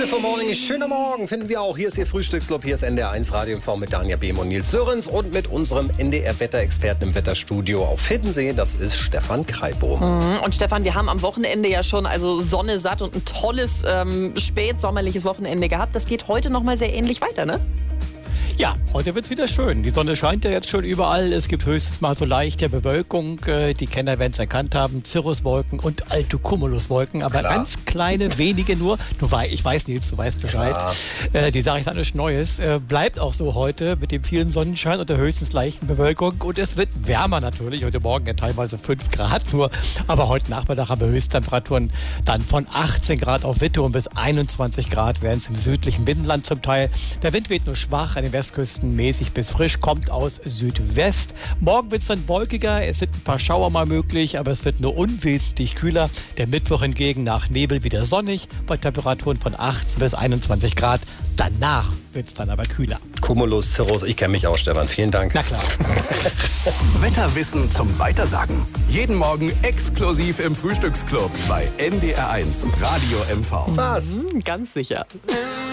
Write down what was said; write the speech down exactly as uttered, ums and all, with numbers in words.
Beautiful Morning, schöner Morgen, finden wir auch. Hier ist Ihr Frühstücksclub, hier ist N D R eins Radio M V mit Danja Behm und Nils Sörens und mit unserem N D R-Wetterexperten im Wetterstudio auf Hiddensee, das ist Stefan Kreibo. Mhm. Und Stefan, wir haben am Wochenende ja schon also Sonne satt und ein tolles ähm, spätsommerliches Wochenende gehabt. Das geht heute nochmal sehr ähnlich weiter, ne? Ja, heute wird's wieder schön. Die Sonne scheint ja jetzt schon überall. Es gibt höchstens mal so leichte Bewölkung. Die Kenner werden es erkannt haben. Cirruswolken und Altocumuluswolken. Aber Klar. ganz kleine, wenige nur. Du weißt, ich weiß, Nils, du weißt Bescheid. Äh, die sage ich dann nichts Neues. Äh, bleibt auch so heute mit dem vielen Sonnenschein und der höchstens leichten Bewölkung. Und es wird wärmer natürlich. Heute Morgen ja teilweise fünf Grad nur. Aber heute Nachmittag haben wir Höchsttemperaturen dann von achtzehn Grad auf Witte und bis einundzwanzig Grad werden es im südlichen Binnenland zum Teil. Der Wind weht nur schwach an den Westküsten, mäßig bis frisch, kommt aus Südwest. Morgen wird es dann wolkiger, es sind ein paar Schauer mal möglich, aber es wird nur unwesentlich kühler. Der Mittwoch hingegen nach Nebel wieder sonnig, bei Temperaturen von achtzehn bis einundzwanzig Grad. Danach wird es dann aber kühler. Cumulus, Cirrus, ich kenne mich aus, Stefan, vielen Dank. Na klar. Wetterwissen zum Weitersagen. Jeden Morgen exklusiv im Frühstücksclub bei N D R eins Radio M V. Was? Mhm, ganz sicher.